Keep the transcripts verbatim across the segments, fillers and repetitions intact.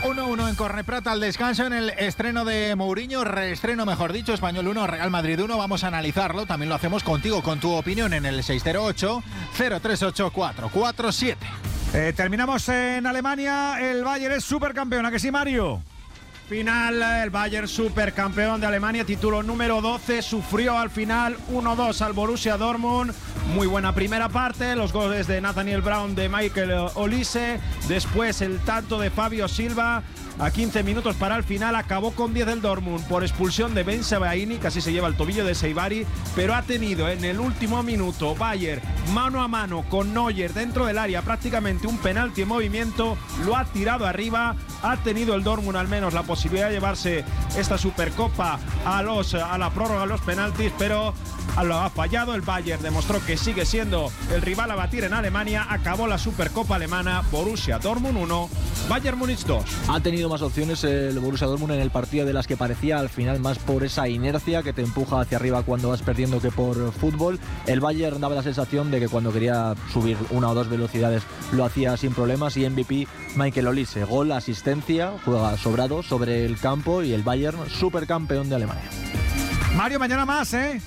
uno uno en Cornellà al descanso en el estreno de Mourinho, reestreno mejor dicho, Español uno, Real Madrid uno. Vamos a analizarlo, también lo hacemos contigo, con tu opinión en el seis cero ocho, cero tres ocho cuatro cuatro siete. Eh, terminamos en Alemania, el Bayern es supercampeón, ¿a que sí, Mario? Final, el Bayern supercampeón de Alemania, título número doce, sufrió al final uno dos al Borussia Dortmund. Muy buena primera parte, los goles de Nathaniel Brown, de Michael Olise, después el tanto de Fabio Silva. A quince minutos para el final, acabó con diez el Dortmund por expulsión de Ben Sebaini, casi se lleva el tobillo de Seibari, pero ha tenido en el último minuto Bayern mano a mano con Neuer dentro del área, prácticamente un penalti en movimiento, lo ha tirado arriba, ha tenido el Dortmund al menos la posibilidad de llevarse esta Supercopa a, los, a la prórroga, a los penaltis, pero lo ha fallado. El Bayern demostró que sigue siendo el rival a batir en Alemania. Acabó la Supercopa alemana, Borussia Dortmund uno, Bayern Múnich dos. Ha tenido más opciones el Borussia Dortmund en el partido de las que parecía, al final más por esa inercia que te empuja hacia arriba cuando vas perdiendo que por fútbol. El Bayern daba la sensación de que cuando quería subir una o dos velocidades lo hacía sin problemas, y M V P Michael Olise, gol, asistencia, juega sobrado sobre el campo, y el Bayern supercampeón de Alemania. Mario, mañana más, ¿eh?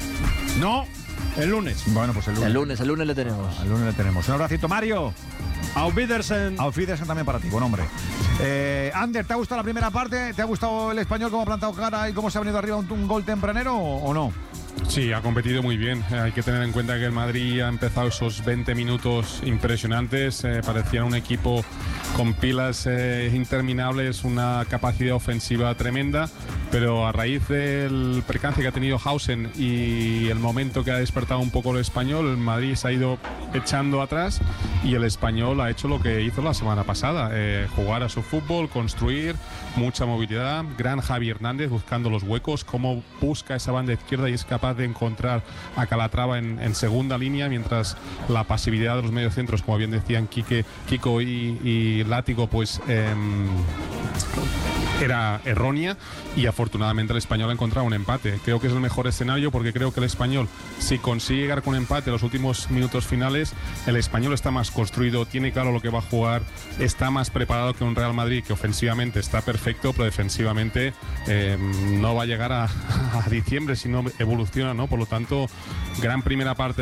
No, el lunes. Bueno, pues el lunes. El lunes, el lunes le tenemos. El lunes le tenemos. Un abracito, Mario. Auf Wiedersehen. Auf Wiedersehen también para ti, buen hombre. Eh, Ander, ¿te ha gustado la primera parte? ¿Te ha gustado el Español, cómo ha plantado cara y cómo se ha venido arriba un, un gol tempranero o, o no? Sí, ha competido muy bien. Eh, hay que tener en cuenta que el Madrid ha empezado esos veinte minutos impresionantes. Eh, parecía un equipo con pilas eh, interminables, una capacidad ofensiva tremenda, pero a raíz del percance que ha tenido Hausen y el momento que ha despertado un poco el Español, el Madrid se ha ido echando atrás y el Español ha hecho lo que hizo la semana pasada, eh, jugar a su fútbol, construir, mucha movilidad. Gran Javi Hernández buscando los huecos, cómo busca esa banda izquierda y es capaz de encontrar a Calatrava en, en segunda línea, mientras la pasividad de los mediocentros, como bien decían Quique, Kiko y, y Látigo, pues eh, era errónea, y afortunadamente el Español ha encontrado un empate. Creo que es el mejor escenario, porque creo que el Español, si consigue llegar con empate en los últimos minutos finales, el Español está más construido, tiene claro lo que va a jugar, está más preparado que un Real Madrid que ofensivamente está perfecto, pero defensivamente eh, no va a llegar a, a diciembre si no evoluciona, ¿no? Por lo tanto, gran primera parte